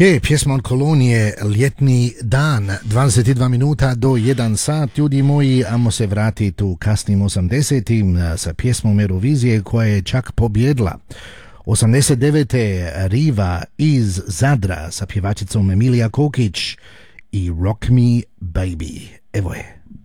Pjesma od Kolonije, Ljetni dan, 22 minuta do 1 sat. Ljudi moji, ajmo se vratiti u kasnim 80-im sa pjesmom Eurovizije koja je čak pobjedila. 89. Riva iz Zadra sa pjevačicom Emilija Kokić i Rock Me Baby. Evo je.